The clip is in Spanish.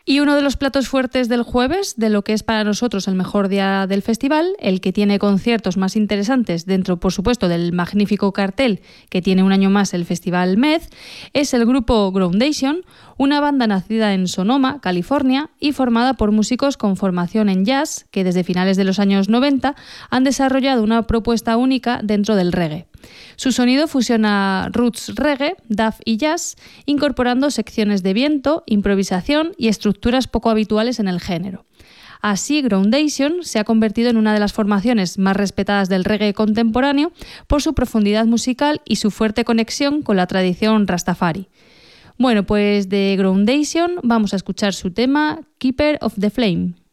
Y uno de los platos fuertes del jueves, de lo que es para nosotros el mejor día del festival, el que tiene conciertos más interesantes dentro, por supuesto, del magnífico cartel que tiene un año más el Festival Med, es el grupo Groundation, una banda nacida en Sonoma, California, y formada por músicos con formación en jazz que desde finales de los años 90 han desarrollado una propuesta única dentro del reggae. Su sonido fusiona roots reggae, dub y jazz, incorporando secciones de viento, improvisación y estructuras poco habituales en el género. Así, Groundation se ha convertido en una de las formaciones más respetadas del reggae contemporáneo por su profundidad musical y su fuerte conexión con la tradición rastafari. Bueno, pues de Groundation vamos a escuchar su tema Keeper of the Flame.